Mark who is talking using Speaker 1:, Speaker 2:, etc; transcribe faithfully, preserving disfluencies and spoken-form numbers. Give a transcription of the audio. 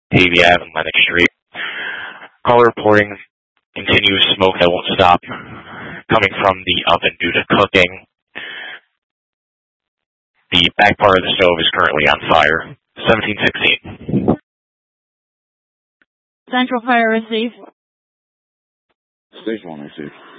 Speaker 1: Davie Ave and Lennox Street. Caller reporting continuous smoke that won't stop coming from the oven due to cooking. The back part of the stove is currently on fire. seventeen sixteen.
Speaker 2: Central Fire receive.
Speaker 3: Station one receive.